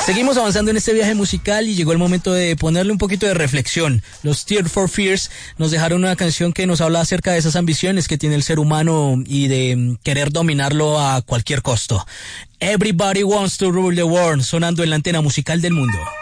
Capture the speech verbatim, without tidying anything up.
Seguimos avanzando en este viaje musical y llegó el momento de ponerle un poquito de reflexión. Los Tears for Fears nos dejaron una canción que nos habla acerca de esas ambiciones que tiene el ser humano y de querer dominarlo a cualquier costo. Everybody Wants to Rule the World, sonando en la antena musical del mundo.